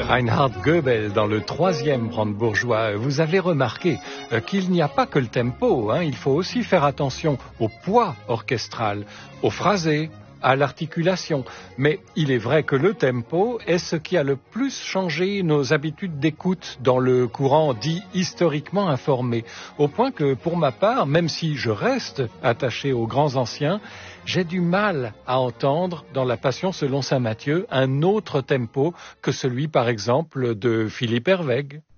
Reinhard Goebel dans le 3e brandebourgeois. Vous avez remarqué qu'il n'y a pas que le tempo, il faut aussi faire attention au poids orchestral, au phrasé, à l'articulation. Mais il est vrai que le tempo est ce qui a le plus changé nos habitudes d'écoute dans le courant dit historiquement informé. Au point que, pour ma part, même si je reste attaché aux grands anciens, j'ai du mal à entendre dans la Passion selon saint Matthieu un autre tempo que celui, par exemple, de Philippe Herwegh.